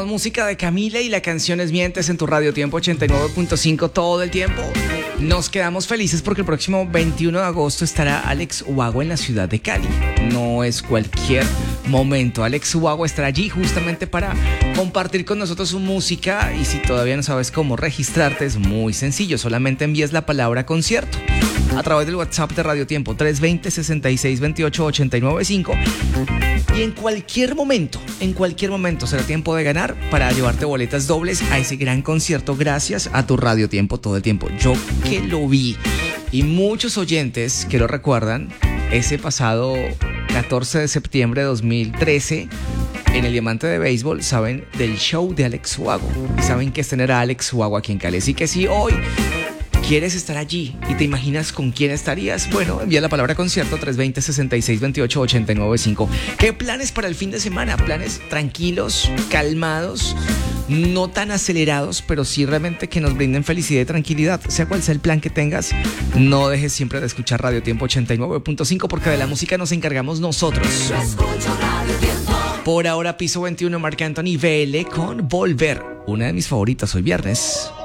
con música de Camila y la canción es Mientes en tu Radio Tiempo 89.5 todo el tiempo. Nos quedamos felices porque el próximo 21 de agosto estará Alex Ubago en la ciudad de Cali. No es cualquier momento. Alex Ubago estará allí justamente para compartir con nosotros su música, y si todavía no sabes cómo registrarte es muy sencillo, solamente envías la palabra concierto a través del WhatsApp de Radio Tiempo 320-6628-895 y en cualquier momento será tiempo de ganar para llevarte boletas dobles a ese gran concierto gracias a tu Radio Tiempo todo el tiempo. Yo que lo vi y muchos oyentes que lo recuerdan ese pasado 14 de septiembre de 2013 en el Diamante de Béisbol saben del show de Alex Ubago y saben que es tener a Alex Ubago aquí en Cali. Así que si hoy quieres estar allí y te imaginas con quién estarías, bueno, envía la palabra concierto 320-6628-895. ¿Qué planes para el fin de semana? Planes tranquilos, calmados, no tan acelerados, pero sí realmente que nos brinden felicidad y tranquilidad. Sea cual sea el plan que tengas, no dejes siempre de escuchar Radio Tiempo 89.5 porque de la música nos encargamos nosotros. Yo escucho Radio Tiempo. Por ahora, Piso 21, Marc Anthony, VL con Volver. Una de mis favoritas hoy viernes.